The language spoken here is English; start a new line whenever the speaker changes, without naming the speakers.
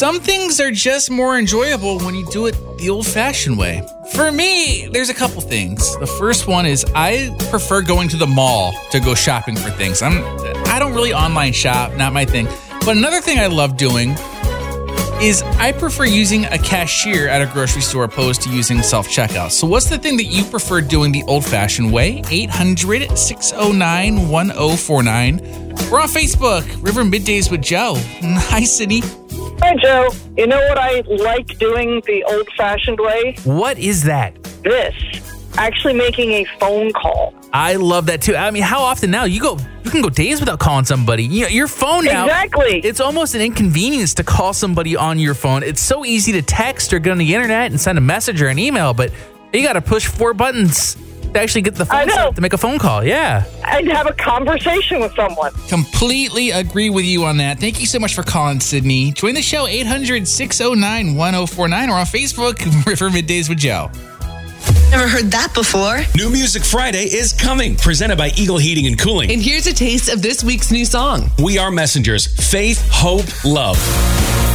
some things are just more enjoyable when you do it the old-fashioned way. For me, there's a couple things. The first one is I prefer going to the mall to go shopping for things. I don't really online shop, not my thing. But another thing I love doing is I prefer using a cashier at a grocery store opposed to using self-checkout. So what's the thing that you prefer doing the old-fashioned way? 800-609-1049. We're on Facebook, River Middays with Joe. Hi, Sydney.
Hi, Joe. You know what I like doing the old-fashioned way?
What is that?
This. Actually making a phone call.
I love that too. I mean, how often now? You can go days without calling somebody. You know, your phone now.
Exactly.
It's almost an inconvenience to call somebody on your phone. It's so easy to text or get on the internet and send a message or an email, but you got to push 4 buttons to actually get the phone to make a phone call. Yeah.
And have a conversation with someone.
Completely agree with you on that. Thank you so much for calling, Sydney. Join the show, 800-609-1049, or on Facebook, River Middays with Joe.
Never heard that before.
New Music Friday is coming, presented by Eagle Heating and Cooling.
And here's a taste of this week's new song.
We Are Messengers, Faith, Hope, Love.